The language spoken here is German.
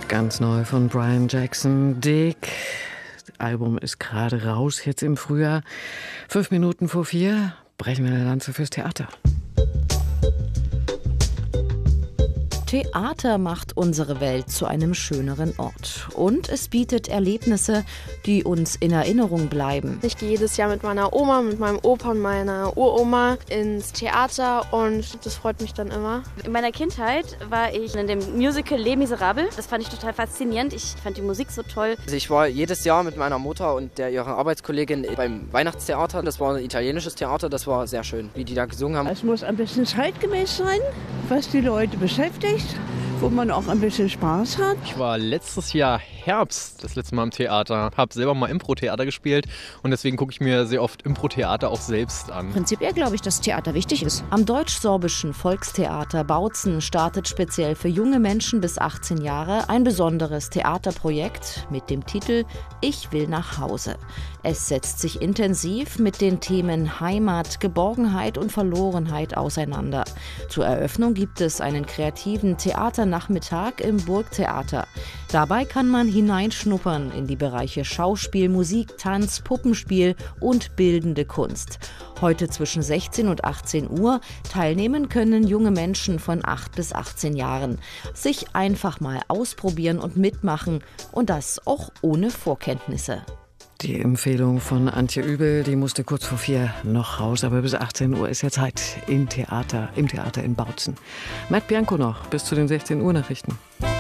Ganz neu von Brian Jackson, Dick. Das Album ist gerade raus, jetzt im Frühjahr. 5 Minuten vor 4 brechen wir eine Lanze fürs Theater. Theater macht unsere Welt zu einem schöneren Ort. Und es bietet Erlebnisse, die uns in Erinnerung bleiben. Ich gehe jedes Jahr mit meiner Oma, mit meinem Opa und meiner Uroma ins Theater und das freut mich dann immer. In meiner Kindheit war ich in dem Musical Les Miserables. Das fand ich total faszinierend. Ich fand die Musik so toll. Also ich war jedes Jahr mit meiner Mutter und ihrer Arbeitskollegin beim Weihnachtstheater. Das war ein italienisches Theater, das war sehr schön, wie die da gesungen haben. Es muss ein bisschen zeitgemäß sein, was die Leute beschäftigt, wo man auch ein bisschen Spaß hat. Ich war letztes Jahr Herbst das letzte Mal im Theater, habe selber mal Impro-Theater gespielt und deswegen gucke ich mir sehr oft Impro-Theater auch selbst an. Prinzipiell glaube ich, dass Theater wichtig ist. Am Deutsch-Sorbischen Volkstheater Bautzen startet speziell für junge Menschen bis 18 Jahre ein besonderes Theaterprojekt mit dem Titel Ich will nach Hause. Es setzt sich intensiv mit den Themen Heimat, Geborgenheit und Verlorenheit auseinander. Zur Eröffnung gibt es einen kreativen Theaternachmittag im Burgtheater. Dabei kann man hineinschnuppern in die Bereiche Schauspiel, Musik, Tanz, Puppenspiel und bildende Kunst. Heute zwischen 16 und 18 Uhr. Teilnehmen können junge Menschen von 8 bis 18 Jahren. Sich einfach mal ausprobieren und mitmachen und das auch ohne Vorkenntnisse. Die Empfehlung von Antje Übel, die musste kurz vor 4 noch raus, aber bis 18 Uhr ist ja Zeit im Theater in Bautzen. Matt Bianco noch bis zu den 16 Uhr Nachrichten.